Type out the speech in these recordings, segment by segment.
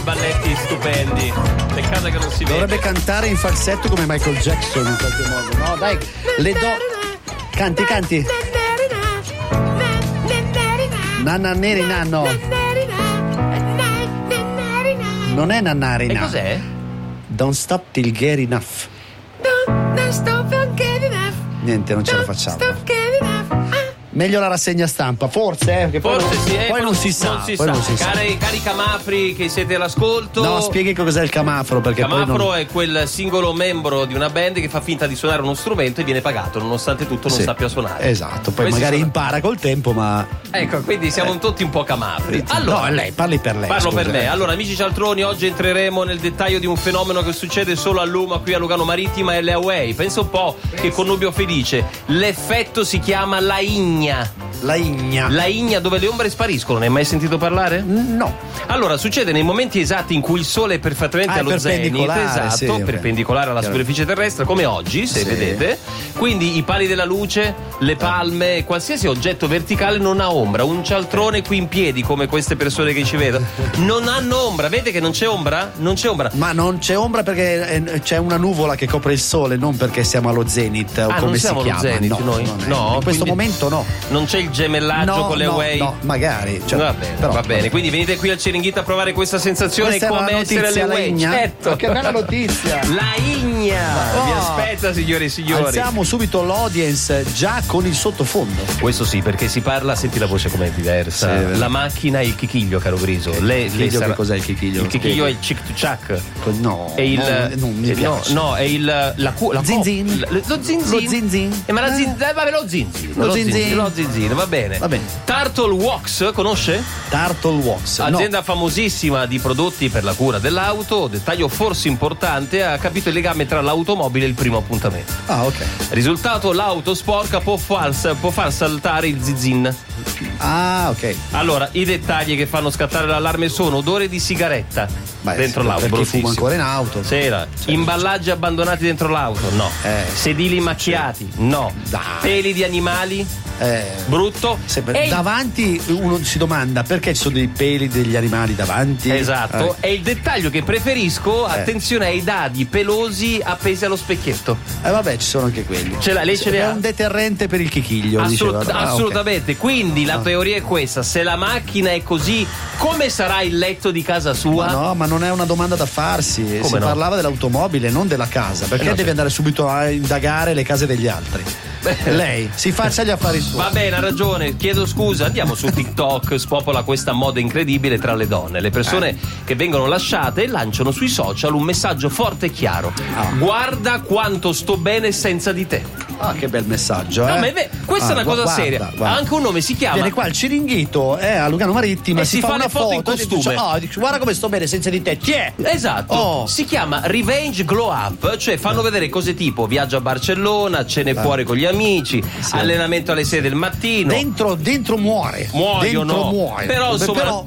balletti stupendi. Peccato che non si vede. Dovrebbe cantare in falsetto come Michael Jackson in qualche modo. No, dai, Canti. Nanna neri nanno. Non è nannarina. E cos'è? Don't stop till get enough. Don't stop till get enough. Niente, non ce la facciamo. Stop get enough. Meglio la rassegna stampa, forse, che Forse poi non si sa. Cari camafri che siete all'ascolto. No, spieghi cos'è il camafro, perché camafro poi non... è quel singolo membro di una band che fa finta di suonare uno strumento e viene pagato nonostante tutto non sappia suonare. Esatto, poi magari impara col tempo, ma ecco, quindi siamo tutti un po' camafri. Allora, no, lei parli per lei. Parlo per me. Allora, amici cialtroni, oggi entreremo nel dettaglio di un fenomeno che succede solo a Luma, qui a Lugano Marittima e le Away. Pensa un po' che connubio felice. L'effetto si chiama la igna. La igna, dove le ombre spariscono, ne hai mai sentito parlare? No. Allora, succede nei momenti esatti in cui il sole è perfettamente allo zenit, esatto, perpendicolare alla superficie terrestre, come oggi, se vedete. Quindi i pali della luce, le palme, qualsiasi oggetto verticale non ha ombra. Un cialtrone qui in piedi, come queste persone che ci vedono, non hanno ombra. Vede che non c'è ombra? Non c'è ombra. Ma non c'è ombra perché c'è una nuvola che copre il sole, non perché siamo allo zenit o come non si siamo chiama. Allo zenit, noi? No, in questo momento no. Non c'è il gemellaggio con le Away? No, magari. Va bene. Quindi venite qui al Ciringhito a provare questa sensazione. Questa come essere le Away. Certo. Che bella notizia. La igna vi aspetta, signore e signori. Alziamo subito l'audience già con il sottofondo. Questo sì, perché si parla, senti la voce com'è diversa. La macchina e il chichiglio, caro Griso. Che cos'è il chichiglio? Il chichiglio è il chick to chuck. No, è il non mi piace. No, è il zinzin. Lo zinzin. Ma la vabbè, lo zinzin, va bene. Turtle Wax, conosce? Turtle Wax, azienda famosissima di prodotti per la cura dell'auto. Dettaglio forse importante: ha capito il legame tra l'automobile e il primo appuntamento. Ah, ok. Risultato: l'auto sporca può far saltare il zizin. Ah, ok. Allora, i dettagli che fanno scattare l'allarme sono odore di sigaretta dentro l'auto. Perché fumo ancora in auto. Sera. Imballaggi abbandonati dentro l'auto? No. Sedili macchiati? No. Peli di animali? Brutto. Davanti uno si domanda perché ci sono dei peli degli animali davanti. Esatto. E il dettaglio che preferisco, attenzione ai dadi pelosi appesi allo specchietto. Vabbè, ci sono anche quelli. Lei ce è un deterrente per il chichiglio. Assolutamente. Okay. Quindi la teoria è questa: se la macchina è così, come sarà il letto di casa sua? Ma non è una domanda da farsi. Si parlava dell'automobile, non della casa. Perché deve andare subito a indagare le case degli altri? Lei si faccia gli affari suoi. Va bene, ha ragione, chiedo scusa. Andiamo su TikTok, spopola questa moda incredibile tra le donne. Le persone che vengono lasciate lanciano sui social un messaggio forte e chiaro: guarda quanto sto bene senza di te. Ah, che bel messaggio. No, ma questa è una cosa seria. Ha anche un nome, si chiama. Viene qua al Ciringhito, a Lugano Marittima, e si fa una foto in costume. Dice, guarda come sto bene senza di te. Chi è? Esatto. Si chiama Revenge Glow Up, cioè fanno vedere cose tipo viaggio a Barcellona, cene fuori con gli amici, allenamento alle 6 del mattino. Dentro muore. Muore. Però insomma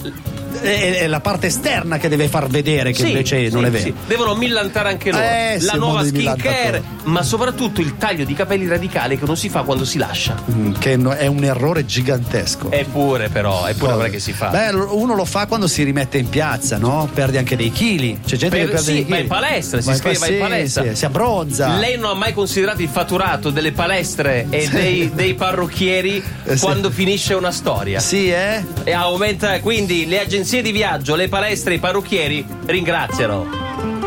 è la parte esterna che deve far vedere che invece non è vero. Devono millantare anche loro la nuova skincare, ma soprattutto il taglio di capelli radicale che non si fa quando si lascia, che è un errore gigantesco. Eppure ora che si fa. Uno lo fa quando si rimette in piazza, no? Perde anche dei chili. C'è gente che perde dei chili. Va in palestra, si iscrive in palestra, si abbronza. Lei non ha mai considerato il fatturato delle palestre e dei parrucchieri quando finisce una storia? E aumenta, quindi le agenzie di viaggio, le palestre e i parrucchieri ringraziano.